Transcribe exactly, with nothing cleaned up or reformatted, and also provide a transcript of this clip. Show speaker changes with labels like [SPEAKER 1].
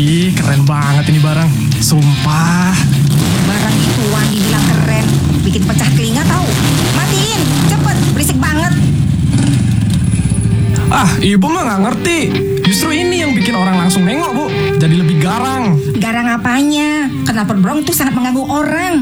[SPEAKER 1] Ih, keren banget ini barang. Sumpah.
[SPEAKER 2] Barang gituan dibilang keren, bikin pecah telinga tahu. Matiin, cepet, berisik banget.
[SPEAKER 1] Ah, ibu mah nggak ngerti. Justru ini yang bikin orang langsung nengok, Bu. Jadi lebih garang.
[SPEAKER 2] Garang apanya? Knalpot brong itu sangat mengganggu orang.